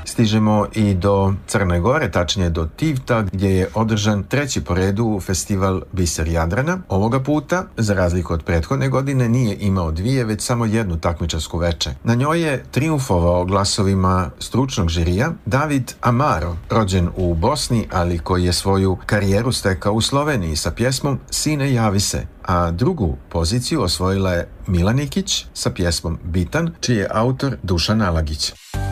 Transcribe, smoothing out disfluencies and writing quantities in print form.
stižemo i do Crne Gore, tačnije do Tivta, gdje je održan treći po redu festival Biser Jadrana. Ovoga puta, za razliku od prethodne godine, nije imao dvije, već samo jednu takmičarsku veče. Na njoj je triumfovao glasovima stručnog žirija David Amaro, rođen u Bosni, ali koji je svoju karijeru stekao u Sloveniji sa pjesmom Sine javi se, a drugu poziciju osvojila je Mila Nikić sa pjesmom Bitan, čiji je autor Dušan Alagić.